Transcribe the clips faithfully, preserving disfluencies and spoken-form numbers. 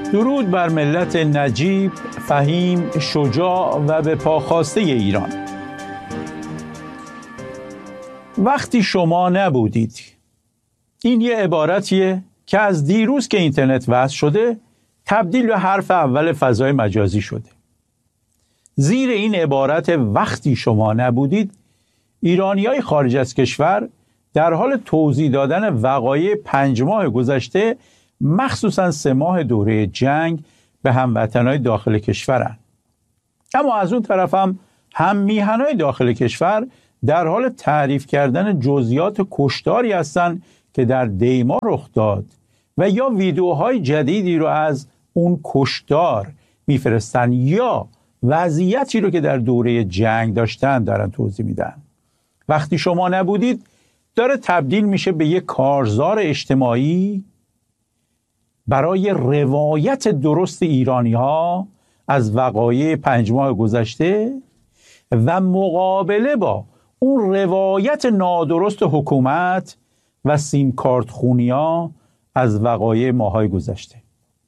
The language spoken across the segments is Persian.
درود بر ملت نجیب، فهیم، شجاع و به پاخواسته ایران. وقتی شما نبودید، این یه عبارتیه که از دیروز که اینترنت وصل شده تبدیل به حرف اول فضای مجازی شده. زیر این عبارت وقتی شما نبودید، ایرانیای خارج از کشور در حال توضیح دادن وقایع پنج ماه گذشته، مخصوصاً سه ماه دوره جنگ، به هموطنهای داخل کشورن. اما از اون طرف هم هم میهنای داخل کشور در حال تعریف کردن جزئیات کشتاری هستند که در دیما رخ داد و یا ویدیوهای جدیدی رو از اون کشتار میفرستن یا وضعیتی رو که در دوره جنگ داشتن دارن توضیح میدن. وقتی شما نبودید داره تبدیل میشه به یک کارزار اجتماعی برای روایت درست ایرانی ها از وقایع پنج ماه گذشته و مقابله با اون روایت نادرست حکومت و سیم کارت خونیا از وقایع ماهای گذشته.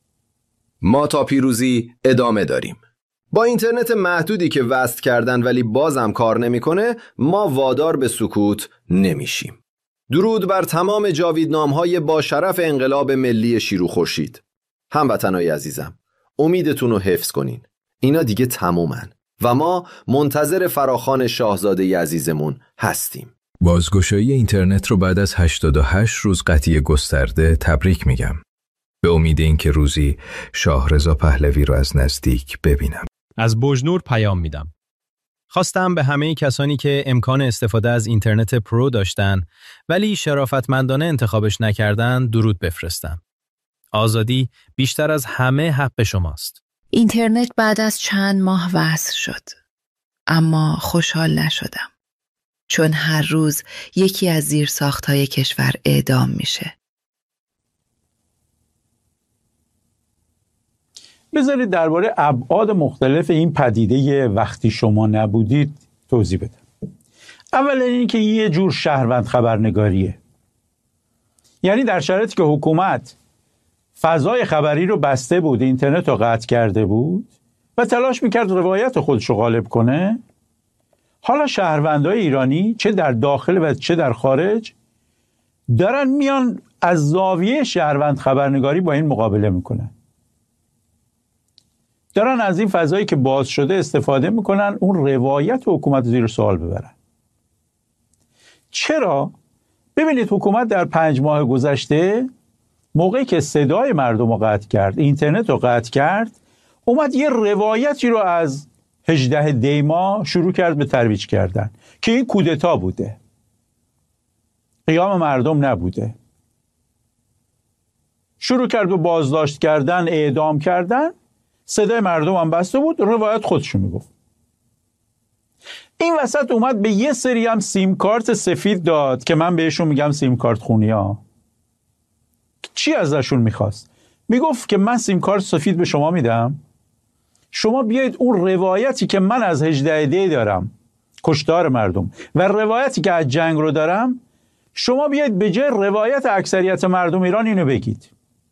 ما تا پیروزی ادامه داریم. با اینترنت محدودی که وصل کردن ولی بازم کار نمیکنه، ما وادار به سکوت نمیشیم. درود بر تمام جاویدنام‌های با شرف انقلاب ملی شیرو خورشید. هموطنای عزیزم، امیدتون رو حفظ کنین. اینا دیگه تمومن و ما منتظر فراخوان شاهزاده عزیزمون هستیم. بازگشایی اینترنت رو بعد از هشتاد و هشت روز قطعی گسترده تبریک میگم. به امید اینکه روزی شاه رضا پهلوی رو از نزدیک ببینم. از بوجنور پیام میدم. خواستم به همه کسانی که امکان استفاده از اینترنت پرو داشتن ولی شرافتمندانه انتخابش نکردن درود بفرستم. آزادی بیشتر از همه حق شماست. اینترنت بعد از چند ماه وصل شد، اما خوشحال نشدم، چون هر روز یکی از زیرساخت‌های کشور اعدام میشه. بذارید درباره ابعاد مختلف این پدیده وقتی شما نبودید توضیح بدم. اولا این که یه جور شهروند خبرنگاریه. یعنی در شرایطی که حکومت فضای خبری رو بسته بود، اینترنت رو قطع کرده بود و تلاش میکرد روایت خودش رو غالب کنه، حالا شهروندای ایرانی چه در داخل و چه در خارج دارن میان از زاویه شهروند خبرنگاری با این مقابله میکنن. دارن از این فضایی که باز شده استفاده میکنن اون روایت حکومت زیر سوال ببرن. چرا؟ ببینید حکومت در پنج ماه گذشته موقعی که صدای مردم رو قطع کرد، اینترنت رو قطع کرد، اومد یه روایتی رو از هجده دی ماه شروع کرد به ترویج کردن که این کودتا بوده، قیام مردم نبوده. شروع کرد به بازداشت کردن، اعدام کردن، صدای مردم هم بسته بود، روایت خودشو میگفت. این وسط اومد به یه سری هم سیم کارت سفید داد که من بهشون میگم سیم کارت خونیا. چی ازشون میخواست؟ میگفت که من سیم کارت سفید به شما میدم، شما بیایید اون روایتی که من از هجده دی دارم، کشتار مردم، و روایتی که از جنگ رو دارم، شما بیایید به جای روایت اکثریت مردم ایران اینو بگید.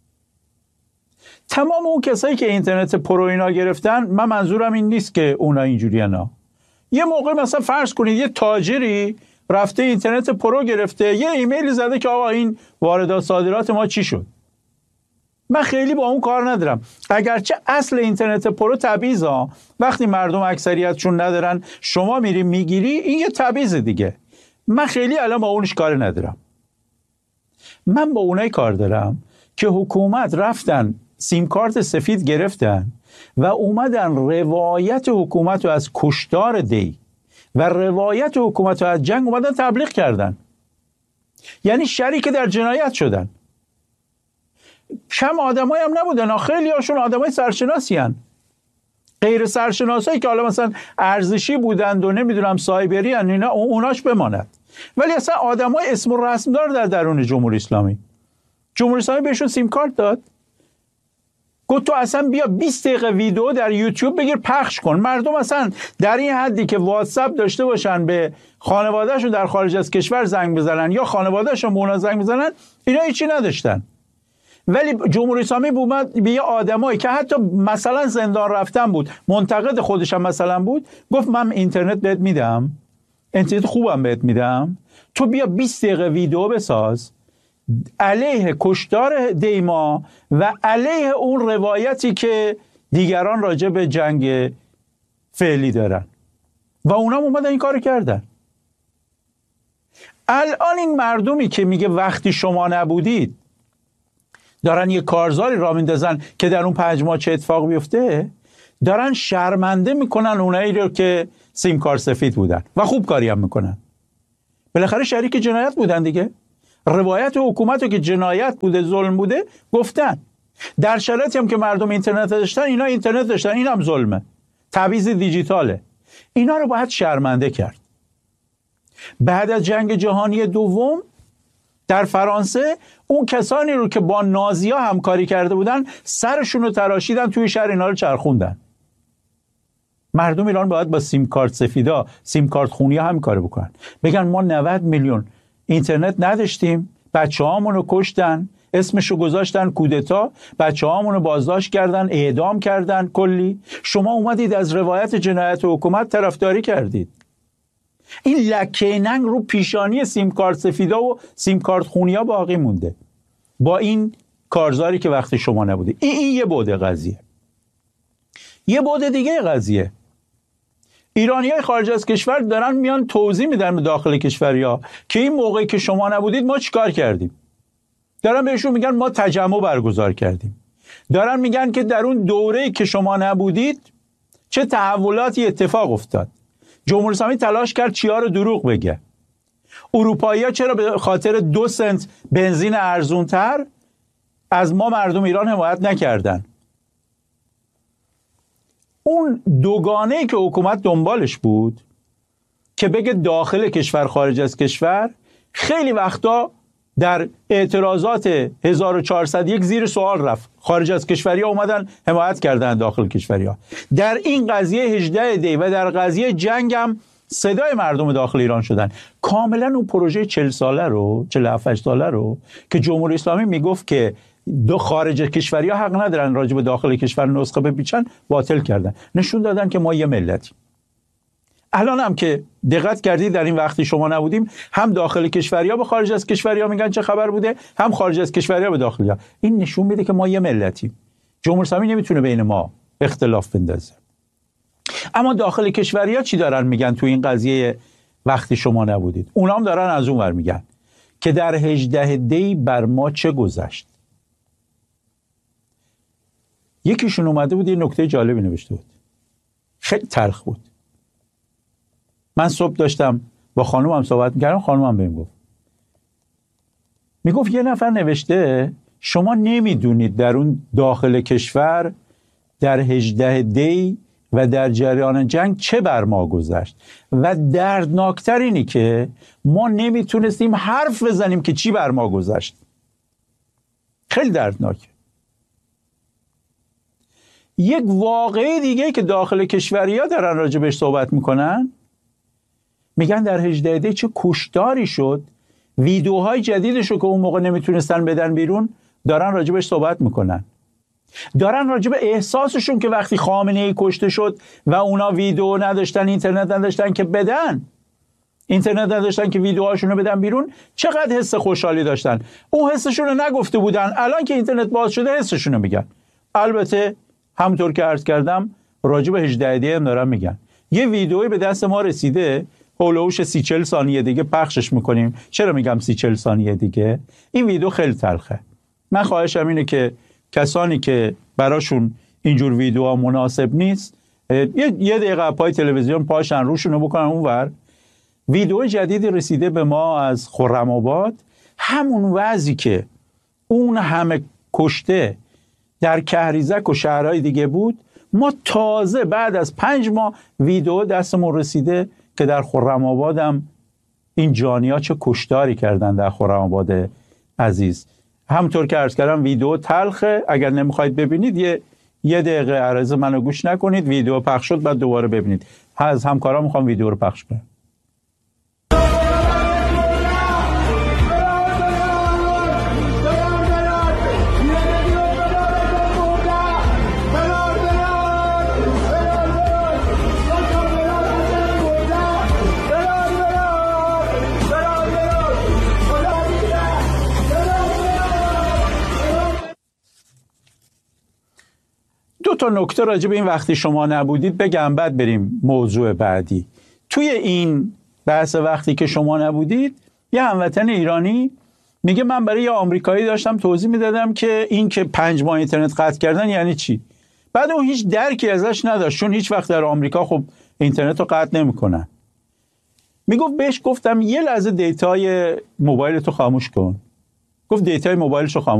تمام اون کسایی که اینترنت پرو اینا گرفتن، من منظورم این نیست که اونا اینجوری نه. یه موقع مثلا فرض کنید یه تاجری رفته اینترنت پرو گرفته، یه ایمیل زده که آقا این واردات صادرات ما چی شد. من خیلی با اون کار ندارم، اگرچه اصل اینترنت پرو تبعیضه. وقتی مردم اکثریتشون ندارن شما میری میگیری، این یه تبعیض دیگه. من خیلی الان با اونش کار ندارم. من با اونای کار دارم که حکومت رفتن سیم کارت سفید گرفتن و اومدن روایت حکومت رو از کشتار دی و روایت حکومت رو از جنگ اومدن تبلیغ کردن. یعنی شریک در جنایت شدن. کم آدمایی هم نبودن، خیلی هاشون آدمای سرشناسی هن. غیر سرشناسایی که حالا مثلا ارزشی بودند و نمیدونم سایبری هن، اینا اوناش بماند. ولی اصلا آدمای اسم و رسم دار در درون جمهوری اسلامی. جمهوری اسلامی بهشون سیم کارت داد، گفت تو اصلا بیا بیست دقیقه ویدیو در یوتیوب بگیر پخش کن. مردم اصلا در این حدی که واتساپ داشته باشن به خانوادهشون در خارج از کشور زنگ بزنن یا خانوادهشون به اونا زنگ بزنن، اینا هیچی نداشتن. ولی جمهوری اسلامی اومد به یه آدمایی که حتی مثلا زندان رفتن بود، منتقد خودش هم مثلا بود، گفت من اینترنت بهت میدم، اینترنت خوبم بهت میدم، تو بیا بیست دقیقه ویدیو بساز علیه کشتار دیما و علیه اون روایتی که دیگران راجع به جنگ فعلی دارن و اونا اومدن این کارو کردن. الان این مردمی که میگه وقتی شما نبودید دارن یه کارزاری را میندازن که در اون پنج ماه چه اتفاق بیفته، دارن شرمنده میکنن اونایی رو که سیم کارت سفید بودن و خوب کاری هم میکنن. بالاخره شریک جنایت بودن دیگه. روایت حکومت رو که جنایت بوده، ظلم بوده گفتن. در شرایطی هم که مردم اینترنت داشتن، اینا اینترنت داشتن، این هم ظلمه، تبعیض دیجیتاله. اینا رو باید شرمنده کرد. بعد از جنگ جهانی دوم در فرانسه اون کسانی رو که با نازی‌ها همکاری کرده بودن سرشون رو تراشیدن، توی شهر اینا رو چرخوندن. مردم ایران باید با سیم کارت سفیدا، سیم کارت خونی همکاری بکنن، بگن ما نود میلیون اینترنت نداشتیم، بچه‌هامون رو کشتن، اسمشو گذاشتن کودتا، بچه‌هامون رو بازداشت کردن، اعدام کردن کلی، شما اومدید از روایت جنایت حکومت طرفداری کردید. این لکه ننگ رو پیشانی سیم کارت سفیدا و سیم کارت خونیا باقی مونده با این کارزاری که وقتی شما نبوده. این, این یه بعد قضیه. یه بعد دیگه قضیه، ایرانیای خارج از کشور دارن میان توضیح میدن به داخل کشوریا که این موقعی که شما نبودید ما چیکار کردیم. دارن بهشون میگن ما تجمع برگزار کردیم، دارن میگن که در اون دوره‌ای که شما نبودید چه تحولاتی اتفاق افتاد. جمهوری اسلامی تلاش کرد چیا رو دروغ بگه. اروپایی‌ها چرا به خاطر دو سنت بنزین ارزونتر از ما مردم ایران حمایت نکردن؟ اون دوگانه‌ای که حکومت دنبالش بود که بگه داخل کشور خارج از کشور، خیلی وقتا در اعتراضات هزار و چهارصد و یک زیر سوال رفت. خارج از کشوری ها اومدن حمایت کردن داخل کشوری ها. در این قضیه هجده دی و در قضیه جنگ هم صدای مردم داخل ایران شدن. کاملا اون پروژه چهل ساله رو، چهل و هفت ساله رو که جمهوری اسلامی میگفت که دو خارج کشوری ها حق ندارن راجع به داخل کشور نسخه بپیچن، باطل کردن. نشون دادن که ما یه ملتیم. الان هم که دقت کردید در این وقتی شما نبودیم، هم داخل کشوریا به خارج از کشوریا میگن چه خبر بوده، هم خارج از کشوریا به داخلیا. این نشون میده که ما یه ملتیم. جمهوری اسلامی نمیتونه بین ما اختلاف بندازه. اما داخل کشوریا چی دارن میگن تو این قضیه وقتی شما نبودید؟ اونا هم دارن از اون ور میگن که در هجده دی بر ما چه گذشت. یکیشون اومده بود یه نکته جالبی نوشته بود، خیلی تلخ بود. من صبح داشتم با خانومم صحبت می‌کردم، خانومم بهم گفت، میگفت یه نفر نوشته شما نمیدونید در اون داخل کشور در هجده دی و در جریان جنگ چه بر ما گذشت و دردناکتر اینی که ما نمیتونستیم حرف بزنیم که چی بر ما گذشت. خیلی دردناکه. یک واقعه دیگه که داخل کشوریا دارن راجع بهش صحبت میکنن، میگن در هجده دی چه کشتاری شد، ویدیوهای جدیدشو که اون موقع نمیتونستن بدن بیرون دارن راجع بهش صحبت میکنن. دارن راجع به احساسشون که وقتی خامنه‌ای کشته شد و اونا ویدیو نداشتن، اینترنت نداشتن که بدن، اینترنت نداشتن که ویدیوهاشون رو بدن بیرون، چقدر حس خوشحالی داشتن. اون حسشون رو نگفته بودن، الان که اینترنت باز شده حسشون رو میگن. البته همونطور که عرض کردم راجع به هجده دی هم دارن میگن. یه ویدیویی به دست ما رسیده، هولوش سی چل ثانیه دیگه پخشش میکنیم. چرا میگم سی چل ثانیه دیگه؟ این ویدیو خیلی تلخه. من خواهشم اینه که کسانی که براشون اینجور ویدیوها مناسب نیست، یه, یه دقیقه پای تلویزیون پاشن روشونو بکنن اونور. ویدیو جدیدی رسیده به ما از خرم آباد، همون وضعی که اون همه کشته در کهریزک و شهرهای دیگه بود، ما تازه بعد از پنج ماه ویدیو دستمون رسیده که در خرم آباد هم این جانیا چه کشتاری کردن در خرم آباد عزیز. همونطور که عرض کردم ویدیو تلخه، اگر نمیخواید ببینید یه یه دقیقه عرض منو گوش نکنید، ویدیو پخش شد بعد دوباره ببینید. از همکارام میخوام ویدیو رو پخش کنم. تا نکته راجع به این وقتی شما نبودید بگم، بعد بریم موضوع بعدی. توی این بحث وقتی که شما نبودید، یه هموطن ایرانی میگه من برای یه آمریکایی داشتم توضیح میدادم که این که پنج ماه اینترنت قطع کردن یعنی چی. بعد اون هیچ درکی ازش نداشت، چون هیچ وقت در آمریکا خب اینترنت رو قطع نمیکنن. میگفت بهش گفتم یه لحظه دیتای موبایل تو خاموش کن. گفت دیتای موبایلش رو خاموش